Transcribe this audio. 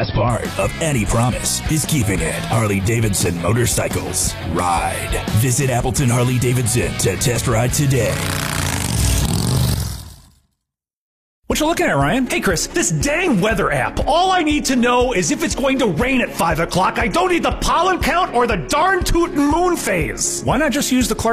best part of any promise is keeping it. Harley-Davidson Motorcycles. Ride. Visit Appleton Harley-Davidson to test ride today. What you looking at, Ryan? Hey, Chris, this dang weather app. All I need to know is if it's going to rain at 5 o'clock. I don't need the pollen count or the darn tootin' moon phase. Why not just use the Clark